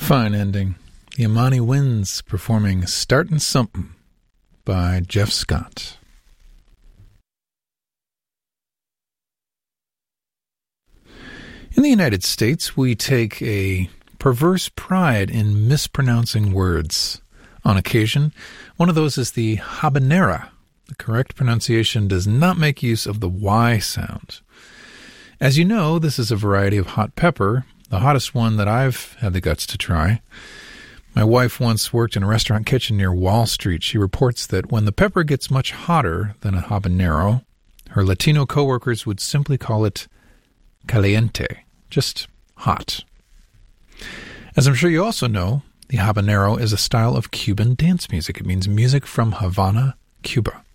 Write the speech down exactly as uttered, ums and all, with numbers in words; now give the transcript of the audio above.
Fine ending. The Imani Winds performing Startin' Somethin' by Jeff Scott. In the United States, we take a perverse pride in mispronouncing words. On occasion, one of those is the habanera. The correct pronunciation does not make use of the Y sound. As you know, this is a variety of hot pepper, the hottest one that I've had the guts to try. My wife once worked in a restaurant kitchen near Wall Street. She reports that when the pepper gets much hotter than a habanero, her Latino coworkers would simply call it caliente, just hot. As I'm sure you also know, the habanero is a style of Cuban dance music. It means music from Havana, Cuba.